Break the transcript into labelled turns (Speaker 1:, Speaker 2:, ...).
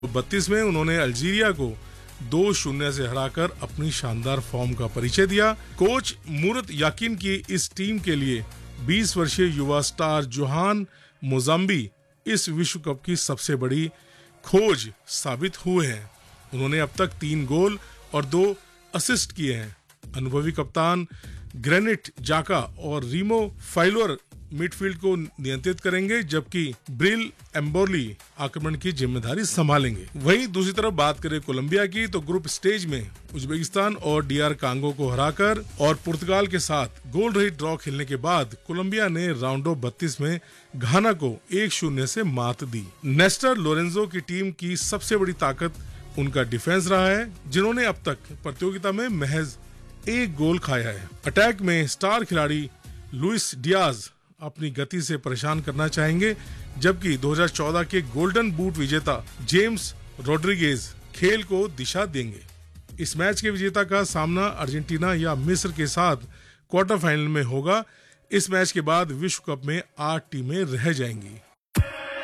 Speaker 1: 32 में उन्होंने अल्जीरिया को 2-0 से हराकर अपनी शानदार फॉर्म का परिचय दिया। कोच मुरत याकिन की इस टीम के लिए 20 वर्षीय युवा स्टार जोहान मोजाम्बी इस विश्व कप की सबसे बड़ी खोज साबित हुए हैं। उन्होंने अब तक 3 गोल और 2 असिस्ट किए हैं। अनुभवी कप्तान ग्रेनिट जाका और रीमो फाइलोर मिडफील्ड को नियंत्रित करेंगे, जबकि ब्रिल एम्बोर्ली आक्रमण की जिम्मेदारी संभालेंगे। वहीं दूसरी तरफ बात करें कोलंबिया की, तो ग्रुप स्टेज में उज्बेकिस्तान और DR कांगो को हराकर और पुर्तगाल के साथ गोल रहित ड्रॉ खेलने के बाद कोलंबिया ने राउंड ऑफ 32 में घाना को 1-0 से मात दी। नेस्टर लोरेंजो की टीम की सबसे बड़ी ताकत उनका डिफेंस रहा है, जिन्होंने अब तक प्रतियोगिता में महज 1 गोल खाया है। अटैक में स्टार खिलाड़ी लुइस डियाज अपनी गति से परेशान करना चाहेंगे, जबकि 2014 के गोल्डन बूट विजेता जेम्स रोड्रिगेज खेल को दिशा देंगे। इस मैच के विजेता का सामना अर्जेंटीना या मिस्र के साथ क्वार्टर फाइनल में होगा। इस मैच के बाद विश्व कप में 8 टीमें रह जाएंगी।